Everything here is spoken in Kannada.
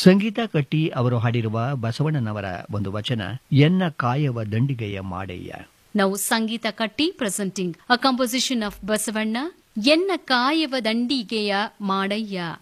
ಸಂಗೀತ ಕಟ್ಟಿ ಅವರು ಹಾಡಿರುವ ಬಸವಣ್ಣನವರ ಒಂದು ವಚನ, ಎನ್ನ ಕಾಯವ ದಂಡಿಗೆಯ ಮಾಡಯ್ಯ. ನಾವು ಸಂಗೀತ ಕಟ್ಟಿ presenting a composition of Basavanna, ಎನ್ನ ಕಾಯವ ದಂಡಿಗೆಯ ಮಾಡಯ್ಯ.